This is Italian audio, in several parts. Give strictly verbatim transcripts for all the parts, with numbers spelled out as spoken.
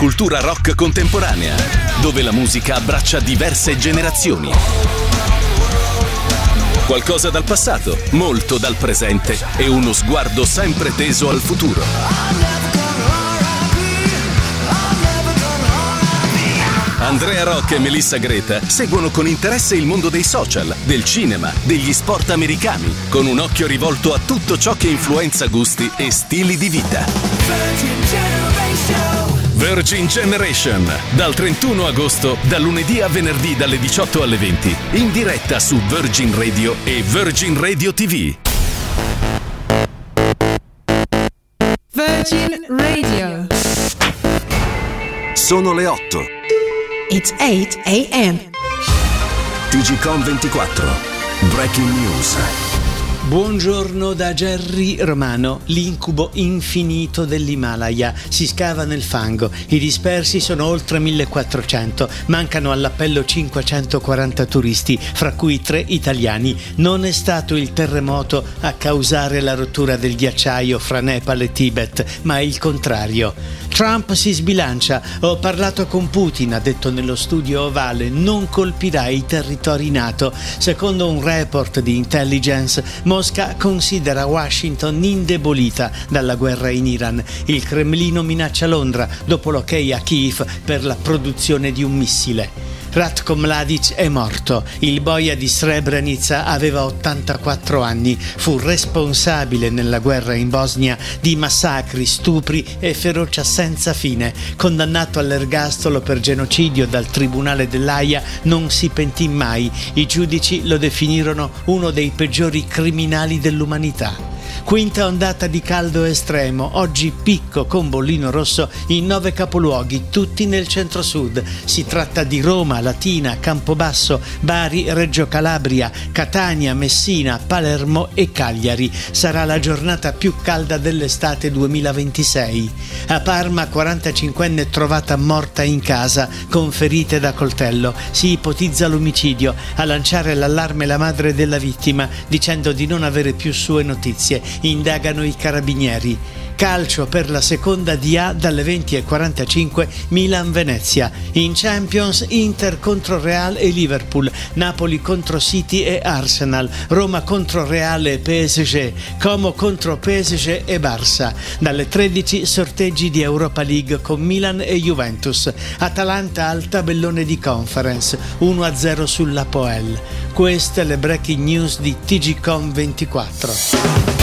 Cultura rock contemporanea, dove la musica abbraccia diverse generazioni. Qualcosa dal passato, molto dal presente e uno sguardo sempre teso al futuro. Andrea Rock e Melissa Greta seguono con interesse il mondo dei social, del cinema, degli sport americani, con un occhio rivolto a tutto ciò che influenza gusti e stili di vita. Virgin Generation, dal trentuno agosto, da lunedì a venerdì dalle diciotto alle venti, in diretta su Virgin Radio e Virgin Radio ti vu. Virgin Radio. Sono le otto. It's eight a.m. T G Com ventiquattro. Breaking News. Buongiorno da Jerry Romano. L'incubo infinito dell'Himalaya. Si scava nel fango. I dispersi sono oltre millequattrocento. Mancano all'appello cinquecentoquaranta turisti, fra cui tre italiani. Non è stato il terremoto a causare la rottura del ghiacciaio fra Nepal e Tibet, ma il contrario. Trump si sbilancia. Ho parlato con Putin, ha detto nello studio ovale. Non colpirà i territori NATO. Secondo un report di intelligence, Mosca considera Washington indebolita dalla guerra in Iran. Il Cremlino minaccia Londra dopo l'ok a Kiev per la produzione di un missile. Ratko Mladic è morto. Il boia di Srebrenica aveva ottantaquattro anni. Fu responsabile nella guerra in Bosnia di massacri, stupri e ferocia senza fine. Condannato all'ergastolo per genocidio dal Tribunale dell'Aia, non si pentì mai. I giudici lo definirono uno dei peggiori criminali dell'umanità. Quinta ondata di caldo estremo, oggi picco con bollino rosso in nove capoluoghi, tutti nel centro-sud. Si tratta di Roma, Latina, Campobasso, Bari, Reggio Calabria, Catania, Messina, Palermo e Cagliari. Sarà la giornata più calda dell'estate duemilaventisei. A Parma, quarantacinquenne trovata morta in casa con ferite da coltello. Si ipotizza l'omicidio. A lanciare l'allarme la madre della vittima, dicendo di non avere più sue notizie. Indagano i carabinieri. Calcio per la seconda D A dalle venti e quarantacinque Milan-Venezia. In Champions, Inter contro Real e Liverpool, Napoli contro City e Arsenal, Roma contro Real e P S G, Como contro P S G e Barça. Dalle tredici sorteggi di Europa League con Milan e Juventus. Atalanta al tabellone di Conference, uno a zero sull'Apoel. Queste le breaking news di T G Com ventiquattro.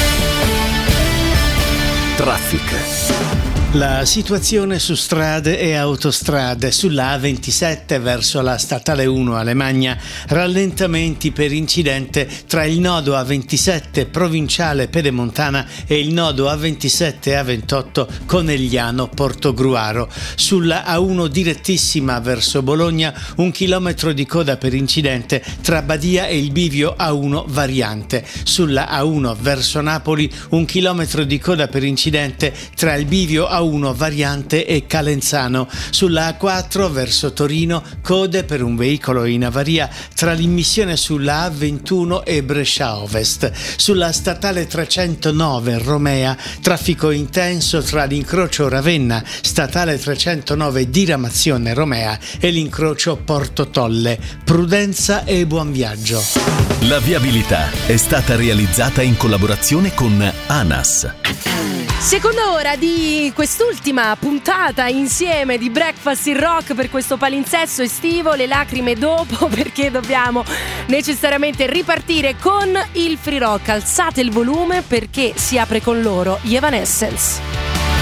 Traffic. La situazione su strade e autostrade. Sulla A ventisette verso la statale uno Alemagna, rallentamenti per incidente tra il nodo A ventisette provinciale Pedemontana e il nodo A ventisette A ventotto Conegliano Portogruaro. Sulla A uno direttissima verso Bologna, un chilometro di coda per incidente tra Badia e il bivio A uno variante. Sulla A uno verso Napoli, un chilometro di coda per incidente tra il bivio A uno variante e Calenzano. Sulla A quattro verso Torino, code per un veicolo in avaria tra l'immissione sulla A ventuno e Brescia Ovest. Sulla statale trecentonove Romea, traffico intenso tra l'incrocio Ravenna, statale trecentonove diramazione Romea e l'incrocio Porto Tolle. Prudenza e buon viaggio. La viabilità è stata realizzata in collaborazione con ANAS. Seconda ora di quest'ultima puntata insieme di Breakfast in Rock per questo palinsesto estivo, le lacrime dopo, perché dobbiamo necessariamente ripartire con il free rock. Alzate il volume perché si apre con loro gli Evanescence.